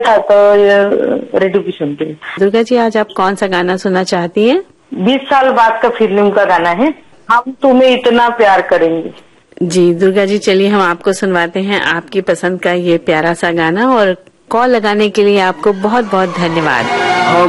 था तो रेडियो भी सुनती हूँ। दुर्गा जी, आज आप कौन सा गाना सुनना चाहती हैं? 20 साल बाद का फिल्म का गाना है, हम तुम्हें इतना प्यार करेंगे। जी दुर्गा जी, चलिए हम आपको सुनवाते हैं आपकी पसंद का ये प्यारा सा गाना, और कॉल लगाने के लिए आपको बहुत बहुत धन्यवाद।